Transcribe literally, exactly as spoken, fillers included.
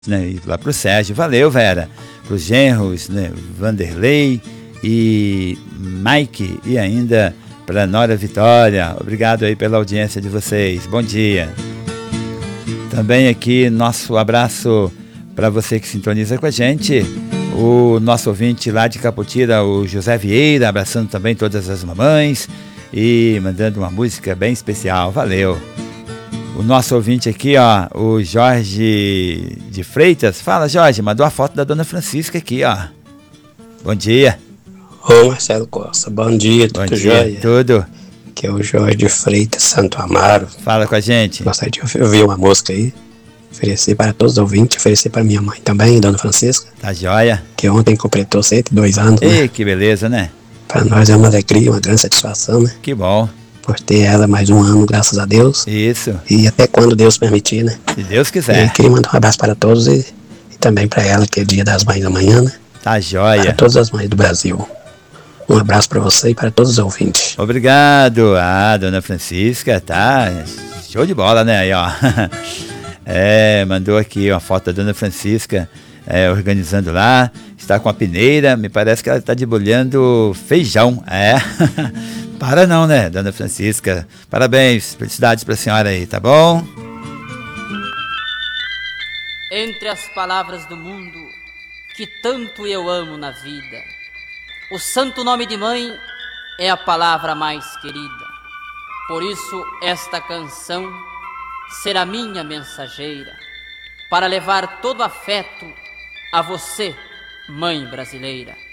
Né, e lá pro Sérgio, valeu Vera, pros genros, né, Vanderlei e Mike, e ainda pra Nora Vitória, obrigado aí pela audiência de vocês, bom dia. Também aqui nosso abraço para você que sintoniza com a gente, o nosso ouvinte lá de Caputira, o José Vieira, abraçando também todas as mamães e mandando uma música bem especial, valeu. O nosso ouvinte aqui, ó, o Jorge de Freitas. Fala, Jorge, mandou a foto da Dona Francisca aqui, ó. Bom dia. Ô, Marcelo Costa, bom dia, bom tudo dia, jóia? Tudo. Que é o Jorge de Freitas, Santo Amaro. Fala com a gente. Gostaria de ouvir uma música aí, oferecer para todos os ouvintes, oferecer para minha mãe também, Dona Francisca. Tá jóia. Que ontem completou cento e dois anos, Ei, né? que beleza, né? Para nós é uma alegria, uma grande satisfação, né? Que bom. Por ter ela mais um ano, graças a Deus. Isso. E até quando Deus permitir, né? Se Deus quiser. E queria mandar um abraço para todos e, e também para ela, que é dia das mães amanhã, né? Tá jóia. Para todas as mães do Brasil. Um abraço para você e para todos os ouvintes. Obrigado. Ah, Dona Francisca, tá show de bola, né? Aí, ó. É, mandou aqui uma foto da Dona Francisca é, organizando lá. Está com a peneira, me parece que ela está debulhando feijão. É. Para não, né, Dona Francisca? Parabéns, felicidades para a senhora aí, tá bom? Entre as palavras do mundo que tanto eu amo na vida, o santo nome de mãe é a palavra mais querida. Por isso esta canção será minha mensageira, para levar todo afeto a você, mãe brasileira.